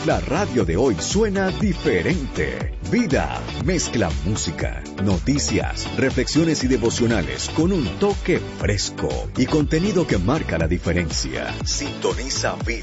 La radio de hoy suena diferente. Vida mezcla música, noticias, reflexiones y devocionales con un toque fresco y contenido que marca la diferencia. Sintoniza Vida.